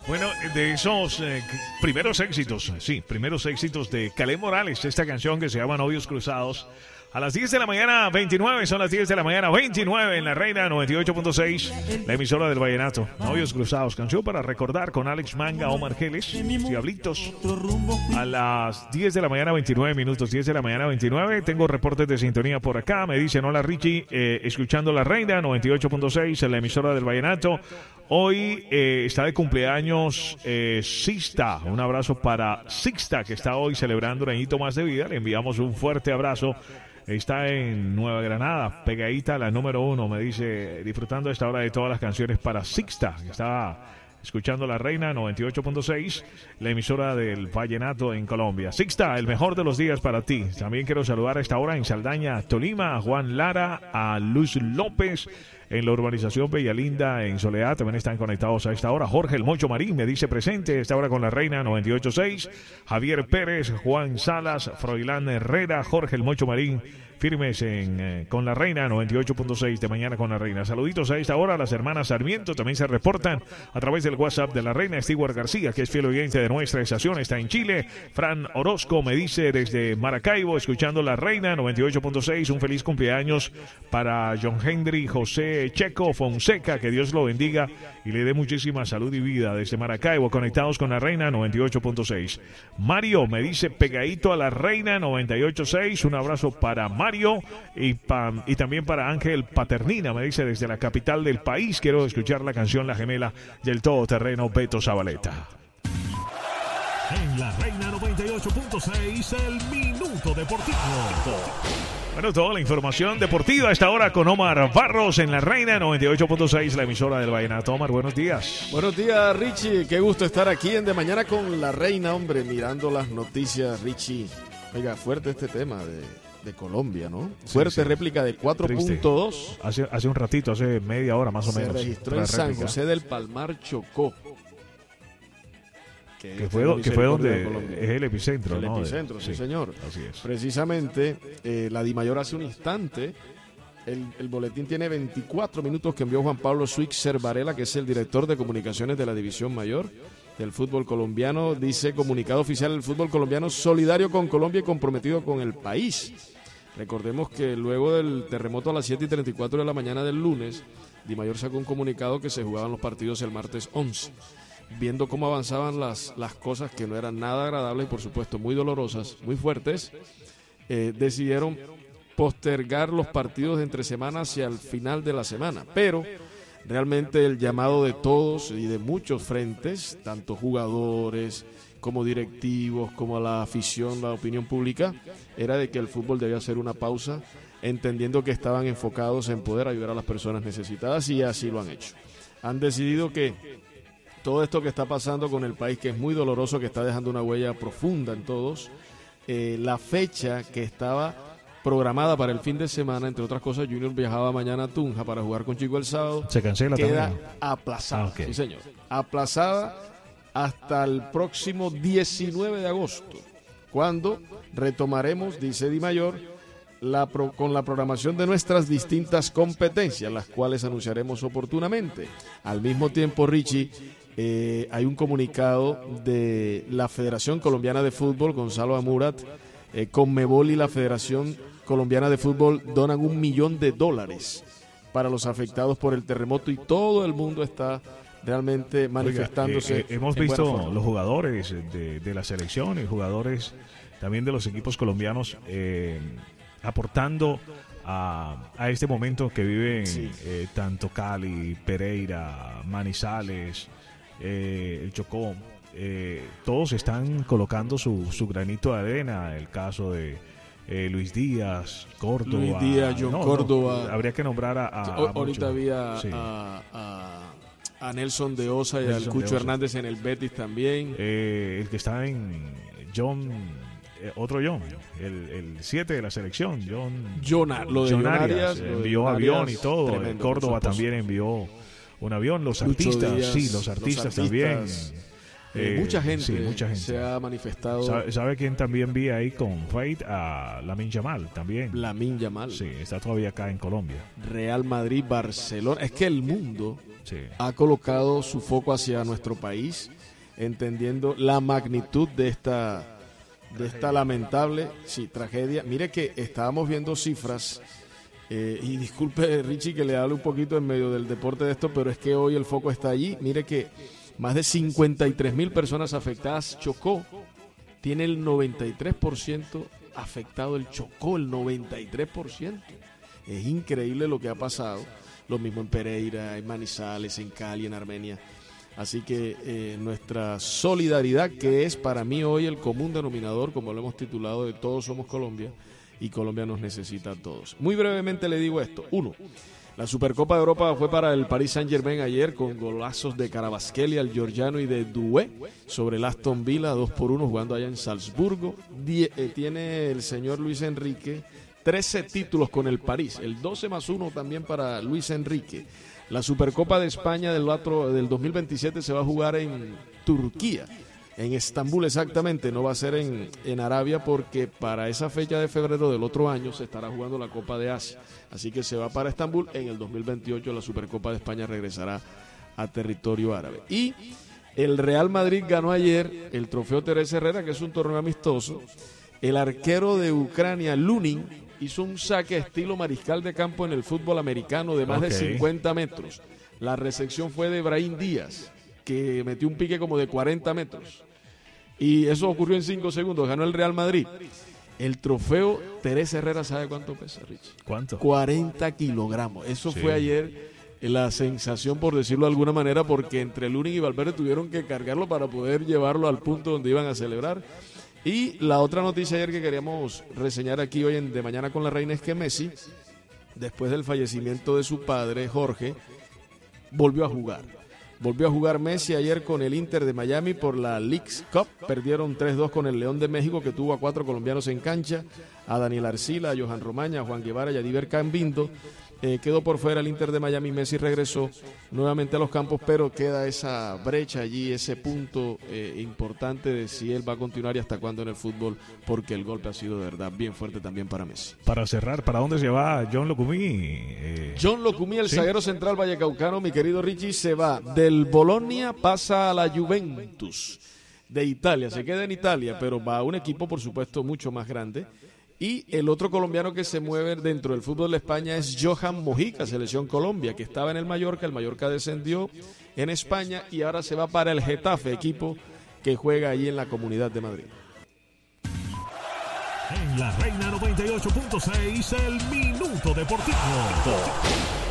Bueno, de esos primeros éxitos, primeros éxitos de Kaleth Morales, esta canción que se llama Novios Cruzados. A las 10 de la mañana, 29, son las 10 de la mañana, 29 en la Reina 98.6, la emisora del Vallenato. Novios Cruzados, canción para recordar con Alex Manga, Omar Geles, Diablitos. A las 10 de la mañana, 29 minutos, 10 de la mañana, 29. Tengo reportes de sintonía por acá. Me dicen, hola Richie, escuchando la Reina 98.6 en la emisora del Vallenato. Hoy está de cumpleaños Sixta. Un abrazo para Sixta, que está hoy celebrando un añito más de vida. Le enviamos un fuerte abrazo. Está en Nueva Granada, pegadita a la número 1, me dice, disfrutando a esta hora de todas las canciones para Sixta, que está escuchando la Reina 98.6, la emisora del Vallenato en Colombia. Sixta, el mejor de los días para ti. También quiero saludar a esta hora en Saldaña, Tolima, a Juan Lara, a Luz López, en la urbanización Bellalinda, en Soledad, también están conectados a esta hora. Jorge El Mocho Marín me dice presente a esta hora con la Reina 98.6. Javier Pérez, Juan Salas, Froilán Herrera, Jorge El Mocho Marín, firmes con la Reina 98.6 de mañana con la Reina. Saluditos a esta hora a las hermanas Sarmiento, también se reportan a través del WhatsApp de la Reina. Stewart García, que es fiel oyente de nuestra estación, está en Chile. Fran Orozco me dice desde Maracaibo, escuchando la Reina 98.6, un feliz cumpleaños para John Henry José Checo Fonseca, que Dios lo bendiga y le dé muchísima salud y vida desde Maracaibo, conectados con la Reina 98.6. Mario me dice pegadito a la Reina 98.6, un abrazo para Mario y también para Ángel Paternina, me dice desde la capital del país. Quiero escuchar la canción La Gemela del todoterreno Beto Zabaleta. En la Reina 98.6, el Minuto Deportivo. Bueno, toda la información deportiva a esta hora con Omar Barros en la Reina 98.6, la emisora del Vallenato. Omar, buenos días. Buenos días, Richie. Qué gusto estar aquí en De Mañana con la Reina, hombre, mirando las noticias, Richie. Oiga, fuerte este tema de Colombia, ¿no? Fuerte sí. Réplica de 4.2. Hace un ratito, hace media hora más o menos. Se registró en San José del Palmar, Chocó. Que fue donde es el epicentro, ¿no? El epicentro, sí, señor. Así es. Precisamente, la Dimayor hace un instante, el boletín tiene 24 minutos que envió Juan Pablo Switzer Varela, que es el director de comunicaciones de la División Mayor del fútbol colombiano. Dice, comunicado oficial del fútbol colombiano, solidario con Colombia y comprometido con el país. Recordemos que luego del terremoto a las 7:34 de la mañana del lunes, Dimayor sacó un comunicado que se jugaban los partidos el martes 11. Viendo cómo avanzaban las cosas que no eran nada agradables y por supuesto muy dolorosas, muy fuertes, decidieron postergar los partidos de entre semana hacia el final de la semana. Pero realmente el llamado de todos y de muchos frentes, tanto jugadores como directivos, como la afición, la opinión pública, era de que el fútbol debía hacer una pausa, entendiendo que estaban enfocados en poder ayudar a las personas necesitadas, y así lo han hecho. Han decidido que todo esto que está pasando con el país, que es muy doloroso, que está dejando una huella profunda en todos, la fecha que estaba programada para el fin de semana, entre otras cosas, Junior viajaba mañana a Tunja para jugar con Chico el sábado. Se cancela queda también. Aplazada, okay. Sí señor, aplazada hasta el próximo 19 de agosto, cuando retomaremos, dice Dimayor, con la programación de nuestras distintas competencias, las cuales anunciaremos oportunamente. Al mismo tiempo, Richie, hay un comunicado de la Federación Colombiana de Fútbol, Gonzalo Amurat, Conmebol y la Federación Colombiana de Fútbol donan $1 millón para los afectados por el terremoto, y todo el mundo está realmente manifestándose. Oiga, hemos visto los jugadores de la selección y jugadores también de los equipos colombianos aportando a este momento que viven sí. Tanto Cali, Pereira, Manizales, el Chocó. Todos están colocando su granito de arena. El caso de Luis Díaz, Córdoba. Córdoba. Habría que nombrar a ahorita había sí. a Nelson de Osa y al Cucho Hernández en el Betis también. El que está en John, otro John, el 7 de la selección, John Arias, envió avión y todo. Córdoba también envió un avión. Los artistas, Díaz, sí, los artistas también. Mucha gente se ha manifestado. ¿Sabe quién también vi ahí con Fate? A Lamine Yamal también. Lamine Yamal. Sí, está todavía acá en Colombia. Real Madrid, Barcelona. Es que el mundo ha colocado su foco hacia nuestro país, entendiendo la magnitud de esta lamentable tragedia. Mire que estábamos viendo cifras, y disculpe Richie que le hable un poquito en medio del deporte de esto, pero es que hoy el foco está allí. Mire que más de 53,000 personas afectadas. Chocó tiene el 93% afectado. El Chocó, el 93%. Es increíble lo que ha pasado. Lo mismo en Pereira, en Manizales, en Cali, en Armenia. Así que nuestra solidaridad, que es para mí hoy el común denominador, como lo hemos titulado, de Todos Somos Colombia, y Colombia nos necesita a todos. Muy brevemente le digo esto. 1. La Supercopa de Europa fue para el Paris Saint-Germain ayer, con golazos de Kvaratskhelia, Georgiano y de Doué sobre el Aston Villa, 2-1, jugando allá en Salzburgo. Tiene el señor Luis Enrique 13 títulos con el París, el 12+1 también para Luis Enrique. La Supercopa de España del 2027 se va a jugar en Turquía, en Estambul exactamente, no va a ser en Arabia, porque para esa fecha de febrero del otro año se estará jugando la Copa de Asia. Así que se va para Estambul. En el 2028 la Supercopa de España regresará a territorio árabe. Y el Real Madrid ganó ayer el Trofeo Teresa Herrera, que es un torneo amistoso. El arquero de Ucrania, Lunin, hizo un saque estilo mariscal de campo en el fútbol americano de más de 50 metros. La recepción fue de Brahim Díaz, que metió un pique como de 40 metros. Y eso ocurrió en 5 segundos. Ganó el Real Madrid. El trofeo Teresa Herrera, ¿sabe cuánto pesa, Rich? ¿Cuánto? 40 kilogramos. Eso fue ayer la sensación, por decirlo de alguna manera, porque entre Lunin y Valverde tuvieron que cargarlo para poder llevarlo al punto donde iban a celebrar. Y la otra noticia ayer que queríamos reseñar aquí hoy en De Mañana con la Reina es que Messi, después del fallecimiento de su padre, Jorge, volvió a jugar. Volvió a jugar Messi ayer con el Inter de Miami por la Leagues Cup. Perdieron 3-2 con el León de México, que tuvo a 4 colombianos en cancha: a Daniel Arcila, a Johan Romaña, a Juan Guevara y a Diver Cambindo. Quedó por fuera el Inter de Miami. Messi regresó nuevamente a los campos, pero queda esa brecha allí, ese punto importante de si él va a continuar y hasta cuándo en el fútbol, porque el golpe ha sido de verdad bien fuerte también para Messi. Para cerrar, ¿para dónde se va John Locumí? John Locumí, el zaguero central vallecaucano, mi querido Richie, se va del Bolonia, pasa a la Juventus de Italia. Se queda en Italia, pero va a un equipo, por supuesto, mucho más grande. Y el otro colombiano que se mueve dentro del fútbol de España es Johan Mojica, selección Colombia, que estaba en el Mallorca descendió en España y ahora se va para el Getafe, equipo que juega allí en la Comunidad de Madrid. En la Reina 98.6, el Minuto Deportivo.